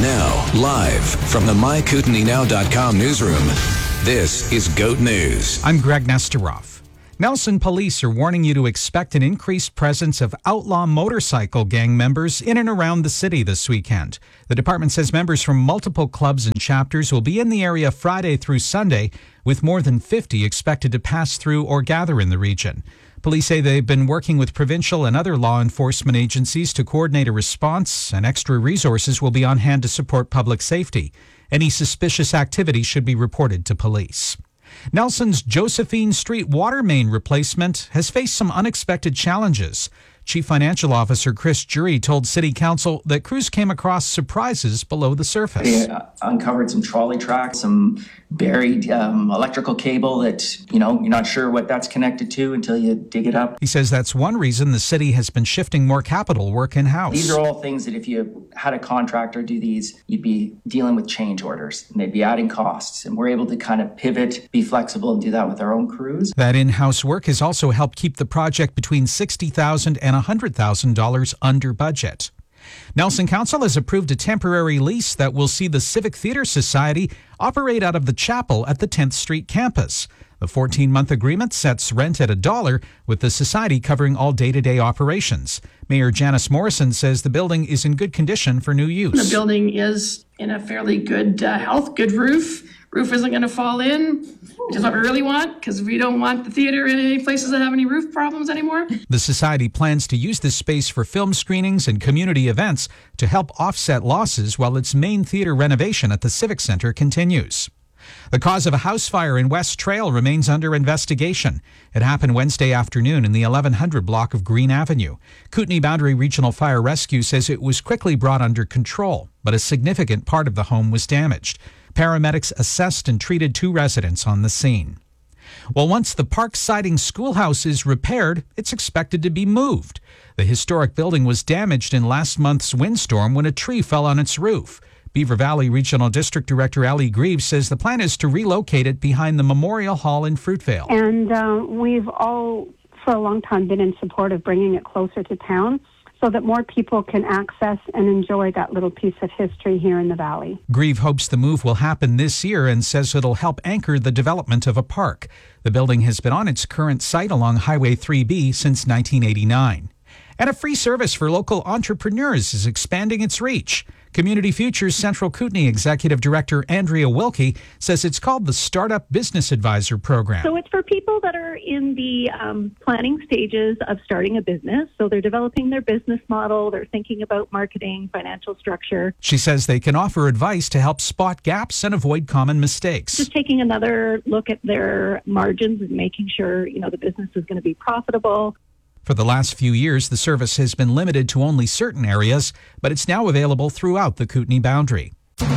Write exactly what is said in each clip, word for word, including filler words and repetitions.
Now, live from the my kootenai now dot com newsroom, this is GOAT News. I'm Greg Nesterov. Nelson police are warning you to expect an increased presence of outlaw motorcycle gang members in and around the city this weekend. The department says members from multiple clubs and chapters will be in the area Friday through Sunday, with more than fifty expected to pass through or gather in the region. Police say they've been working with provincial and other law enforcement agencies to coordinate a response, and extra resources will be on hand to support public safety. Any suspicious activity should be reported to police. Nelson's Josephine Street water main replacement has faced some unexpected challenges. Chief Financial Officer Chris Jury told City Council that crews came across surprises below the surface. They uh, uncovered some trolley tracks, some buried um, electrical cable that, you know, you're not sure what that's connected to until you dig it up. He says that's one reason the city has been shifting more capital work in-house. These are all things that if you had a contractor do these, you'd be dealing with change orders and they'd be adding costs. And we're able to kind of pivot, be flexible, and do that with our own crews. That in-house work has also helped keep the project between sixty thousand dollars and one hundred thousand dollars under budget. Nelson Council has approved a temporary lease that will see the Civic Theatre Society operate out of the chapel at the tenth Street campus. The fourteen-month agreement sets rent at a dollar, with the society covering all day-to-day operations. Mayor Janice Morrison says the building is in good condition for new use. The building is in a fairly good uh, health, good roof. Roof isn't going to fall in, which is what we really want, because we don't want the theater in any places that have any roof problems anymore. The society plans to use this space for film screenings and community events to help offset losses while its main theater renovation at the Civic Center continues. The cause of a house fire in West Trail remains under investigation. It happened Wednesday afternoon in the eleven hundred block of Green Avenue. Kootenai Boundary Regional Fire Rescue says it was quickly brought under control, but a significant part of the home was damaged. Paramedics assessed and treated two residents on the scene. Well, once the Park Siding Schoolhouse is repaired, it's expected to be moved. The historic building was damaged in last month's windstorm when a tree fell on its roof. Beaver Valley Regional District Director Ali Greaves says the plan is to relocate it behind the Memorial Hall in Fruitvale. And uh, we've all, for a long time, been in support of bringing it closer to town, so that more people can access and enjoy that little piece of history here in the valley. Grieve hopes the move will happen this year and says it'll help anchor the development of a park. The building has been on its current site along Highway three B since nineteen eighty-nine. And a free service for local entrepreneurs is expanding its reach. Community Futures Central Kootenai Executive Director Andrea Wilkie says it's called the Startup Business Advisor Program. So it's for people that are in the um, planning stages of starting a business. So they're developing their business model, they're thinking about marketing, financial structure. She says they can offer advice to help spot gaps and avoid common mistakes. Just taking another look at their margins and making sure, you know, the business is going to be profitable. For the last few years, the service has been limited to only certain areas, but it's now available throughout the Kootenai Boundary.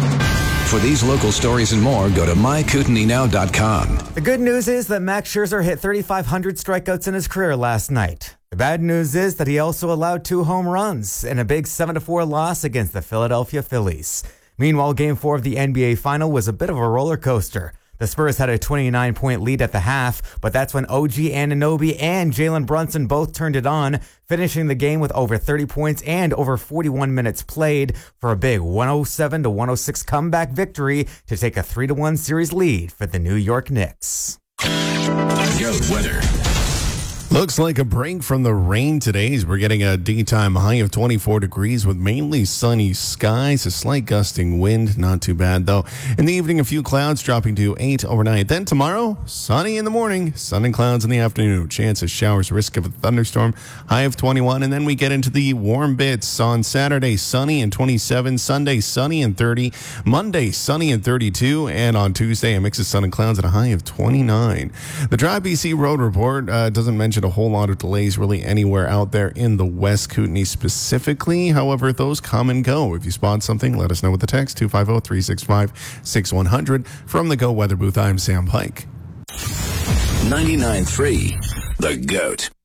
For these local stories and more, go to my kootenai now dot com. The good news is that Max Scherzer hit thirty-five hundred strikeouts in his career last night. The bad news is that he also allowed two home runs in a big seven to four loss against the Philadelphia Phillies. Meanwhile, Game four of the N B A Final was a bit of a roller coaster. The Spurs had a twenty-nine point lead at the half, but that's when O G Anunoby and Jalen Brunson both turned it on, finishing the game with over thirty points and over forty-one minutes played for a big one oh seven to one oh six comeback victory to take a three to one series lead for the New York Knicks. GOAT weather. Looks like a break from the rain today as we're getting a daytime high of twenty-four degrees with mainly sunny skies, a slight gusting wind, not too bad though. In the evening, a few clouds dropping to eight overnight. Then tomorrow, sunny in the morning, sun and clouds in the afternoon. Chance of showers, risk of a thunderstorm, high of twenty-one. And then we get into the warm bits on Saturday, sunny and twenty-seven. Sunday, sunny and thirty. Monday, sunny and thirty-two. And on Tuesday, a mix of sun and clouds at a high of twenty-nine. The Drive B C Road Report uh, doesn't mention a whole lot of delays really anywhere out there in the West Kootenai specifically. However, those come and go. If you spot something, let us know with the text two five zero, three six five, six one zero zero. From the Go Weather Booth, I'm Sam Pike. ninety-nine point three, The GOAT.